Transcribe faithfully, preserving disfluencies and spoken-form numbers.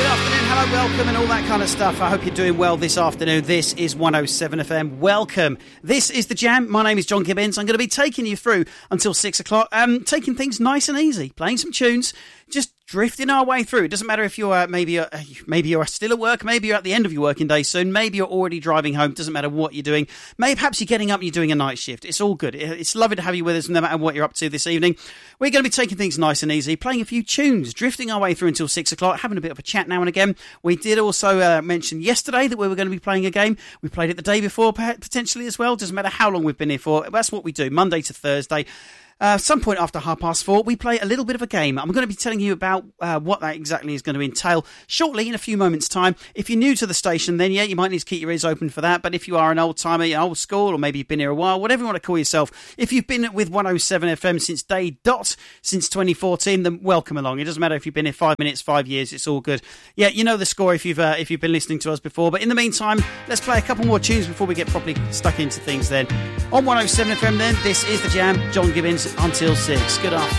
afternoon, hello, welcome, and all that kind of stuff. I hope you're doing well this afternoon. This is one oh seven F M. Welcome. This is The Jam. My name is John Gibbons. I'm going to be taking you through until six o'clock, um, taking things nice and easy, playing some tunes, just drifting our way through. It doesn't matter if you're uh, maybe you're, maybe you're still at work, maybe you're at the end of your working day soon, maybe you're already driving home. Doesn't matter what you're doing. Maybe perhaps you're getting up and you're doing a night shift. It's all good. It's lovely to have you with us no matter what you're up to this evening. We're going to be taking things nice and easy, playing a few tunes, drifting our way through until six o'clock, having a bit of a chat now and again. We did also uh, mention yesterday that we were going to be playing a game. We played it the day before potentially as well. Doesn't matter how long we've been here for. That's what we do, Monday to Thursday. Uh, some point after half past four, we play a little bit of a game. I'm going to be telling you about uh, what that exactly is going to entail shortly in a few moments' time. If you're new to the station, then yeah, you might need to keep your ears open for that. But if you are an old-timer, you're old school, or maybe you've been here a while, whatever you want to call yourself, if you've been with one oh seven F M since day dot, since twenty fourteen, then welcome along. It doesn't matter if you've been here five minutes, five years, it's all good. Yeah, you know the score if you've uh, if you've been listening to us before. But in the meantime, let's play a couple more tunes before we get properly stuck into things then. On one oh seven F M then, this is The Jam, John Gibbons, until six. Good afternoon.